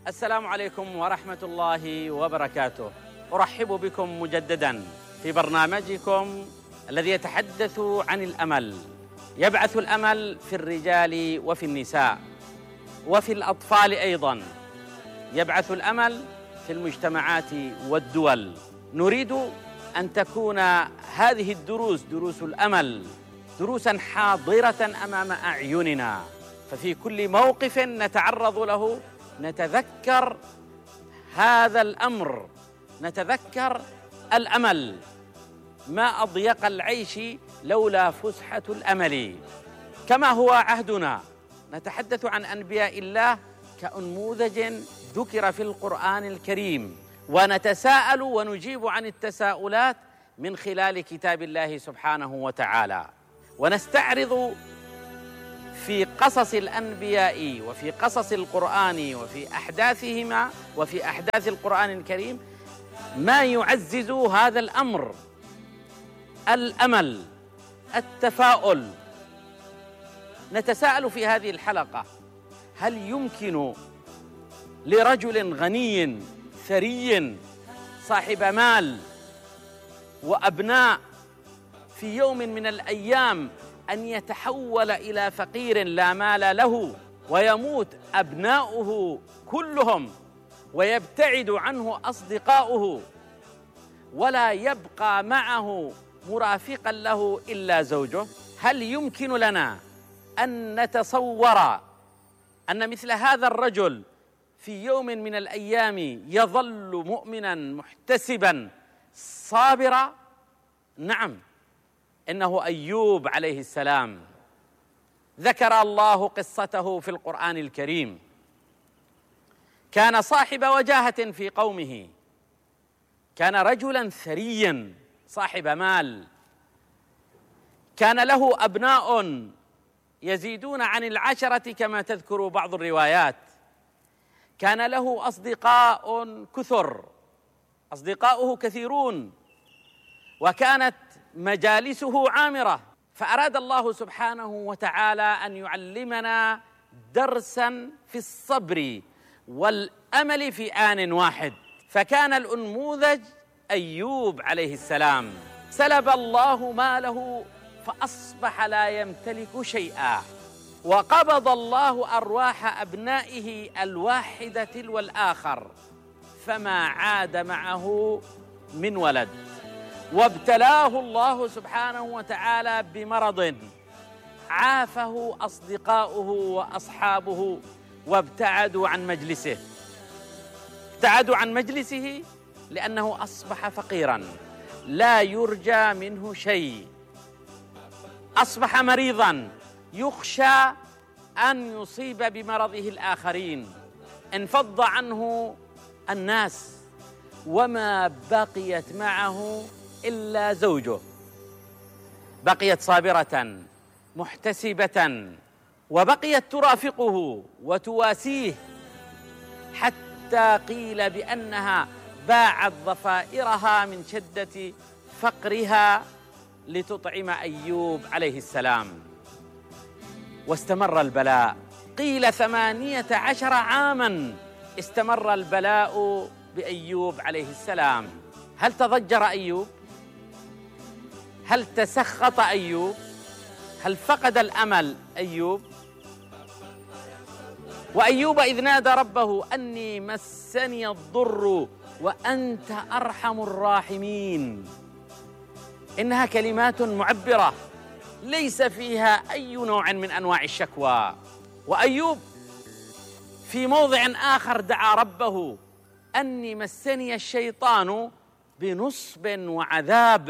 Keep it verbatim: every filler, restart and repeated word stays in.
السلام عليكم ورحمة الله وبركاته. أرحب بكم مجددا في برنامجكم الذي يتحدث عن الأمل. يبعث الأمل في الرجال وفي النساء وفي الأطفال أيضا. يبعث الأمل في المجتمعات والدول. نريد أن تكون هذه الدروس دروس الأمل دروسا حاضرة أمام أعيننا، ففي كل موقف نتعرض له نتذكر هذا الأمر، نتذكر الأمل. ما أضيق العيش لولا فسحة الأمل. كما هو عهدنا نتحدث عن أنبياء الله كأنموذج ذكر في القرآن الكريم، ونتساءل ونجيب عن التساؤلات من خلال كتاب الله سبحانه وتعالى، ونستعرض في قصص الأنبياء وفي قصص القرآن وفي أحداثهما وفي أحداث القرآن الكريم ما يعزز هذا الأمر: الأمل، التفاؤل. نتساءل في هذه الحلقة: هل يمكن لرجل غني ثري صاحب مال وأبناء في يوم من الأيام أن يتحول إلى فقير لا مال له ويموت أبناؤه كلهم ويبتعد عنه أصدقاؤه ولا يبقى معه مرافقا له إلا زوجه؟ هل يمكن لنا أن نتصور أن مثل هذا الرجل في يوم من الأيام يظل مؤمنا محتسبا صابرا؟ نعم، إنه أيوب عليه السلام. ذكر الله قصته في القرآن الكريم. كان صاحب وجاهة في قومه، كان رجلا ثريا صاحب مال، كان له أبناء يزيدون عن العشرة كما تذكر بعض الروايات، كان له أصدقاء كثر، أصدقاؤه كثيرون، وكانت مجالسه عامرة. فأراد الله سبحانه وتعالى أن يعلمنا درسا في الصبر والأمل في آن واحد، فكان الأنموذج أيوب عليه السلام. سلب الله ماله فأصبح لا يمتلك شيئا، وقبض الله أرواح أبنائه الواحدة تلو الآخر، فما عاد معه من ولد. وابتلاه الله سبحانه وتعالى بمرض عافه أصدقاؤه وأصحابه وابتعدوا عن مجلسه. ابتعدوا عن مجلسه لأنه أصبح فقيرا لا يرجى منه شيء، أصبح مريضا يخشى أن يصيب بمرضه الآخرين. انفض عنه الناس وما بقيت معه إلا زوجه. بقيت صابرة محتسبة وبقيت ترافقه وتواسيه، حتى قيل بأنها باعت ضفائرها من شدة فقرها لتطعم أيوب عليه السلام. واستمر البلاء، قيل ثمانية عشر عاما استمر البلاء بأيوب عليه السلام. هل تضجر أيوب؟ هل تسخط أيوب؟ هل فقد الأمل أيوب؟ وأيوب إذ نادى ربه أني مسني الضر وأنت أرحم الراحمين. إنها كلمات معبرة ليس فيها أي نوع من أنواع الشكوى. وأيوب في موضع آخر دعا ربه أني مسني الشيطان بنصب وعذاب.